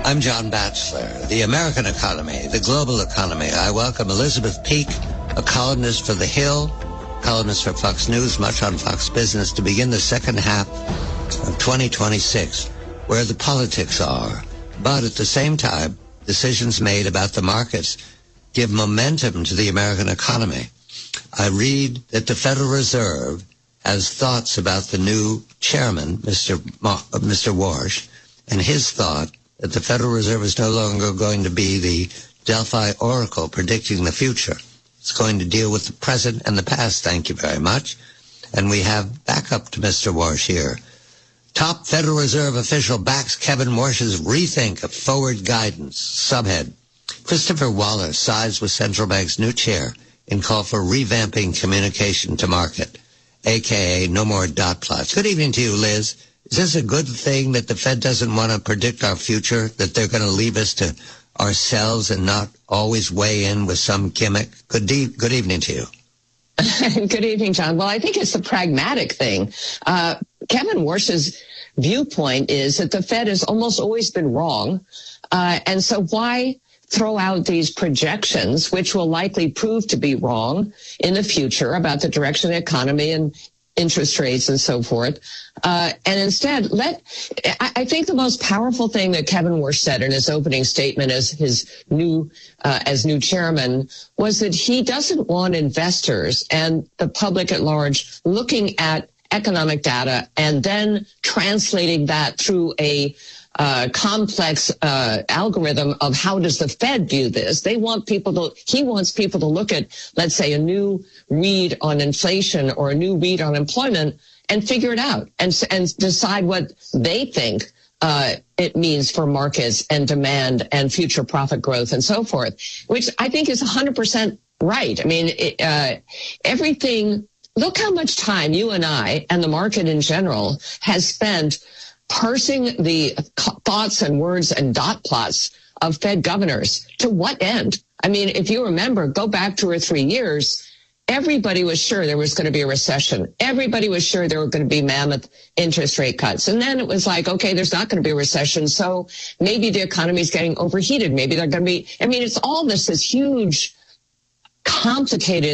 I'm John Batchelor. The American economy, the global economy. I welcome Elizabeth Peak, a columnist for The Hill, columnist for Fox News, much on Fox Business, to begin the second half of 2026, where the politics are. But at the same time, decisions made about the markets give momentum to the American economy. I read that the Federal Reserve has thoughts about the new chairman, Mr. Warsh, and his thought that the Federal Reserve is no longer going to be the Delphi Oracle predicting the future. It's going to deal with the present and the past, thank you very much. And we have backup to Mr. Warsh here. Top Federal Reserve official backs Kevin Warsh's rethink of forward guidance. Subhead, Christopher Waller sides with central bank's new chair in call for revamping communication to market, a.k.a. no more dot plots. Good evening to you, Liz. Is this a good thing that the Fed doesn't want to predict our future, that they're going to leave us to ourselves and not always weigh in with some gimmick? Good evening to you. Good evening, John. Well, I think it's the pragmatic thing. Kevin Warsh's viewpoint is that the Fed has almost always been wrong. And so why throw out these projections, which will likely prove to be wrong in the future about the direction of the economy and interest rates and so forth. And instead, I think the most powerful thing that Kevin Warsh said in his opening statement as new chairman was that he doesn't want investors and the public at large looking at economic data and then translating that through a complex algorithm of how does the Fed view this. He wants people to look at, let's say, a new read on inflation or a new read on employment and figure it out and decide what they think it means for markets and demand and future profit growth and so forth, which I think is 100% right. I mean, everything. Look how much time you and I and the market in general has spent parsing the thoughts and words and dot plots of Fed governors. To what end? I mean, if you remember, go back 2 or 3 years, everybody was sure there was going to be a recession. Everybody was sure there were going to be mammoth interest rate cuts. And then it was like, okay, there's not going to be a recession. So maybe the economy is getting overheated. Maybe they're going to be, I mean, it's all this huge, complicated